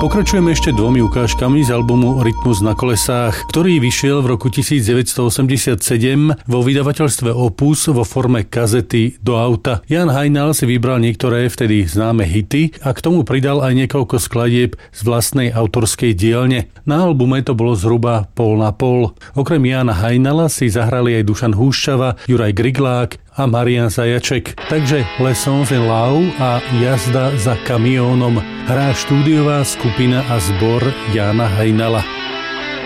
Pokračujeme ešte 2 ukážkami z albumu Rytmus na kolesách, ktorý vyšiel v roku 1987 vo vydavateľstve Opus vo forme kazety do auta. Jan Hajnal si vybral niektoré vtedy známe hity a k tomu pridal aj niekoľko skladieb z vlastnej autorskej dielne. Na albume to bolo zhruba pol na pol. Okrem Jana Hajnala si zahrali aj Dušan Húšťava, Juraj Griglák a Marian Zajaček. Takže Lessons in Love a Jazda za kamiónom hrá štúdiová skupina a zbor Jana Hajnala.